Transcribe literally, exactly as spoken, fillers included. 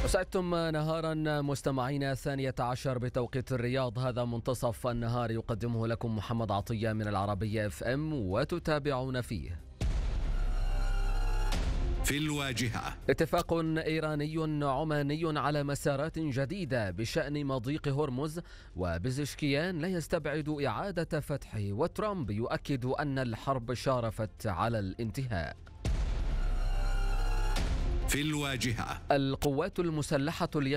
أسعدتم نهارا مستمعينا، الثانية عشر بتوقيت الرياض. هذا منتصف النهار يقدمه لكم محمد عطية من العربية اف ام، وتتابعون فيه في الواجهة. اتفاق إيراني عماني على مسارات جديدة بشأن مضيق هرمز، وبزشكيان لا يستبعد إعادة فتحه، وترامب يؤكد أن الحرب شارفت على الانتهاء. في الواجهة. القوات المسلحة اليمنية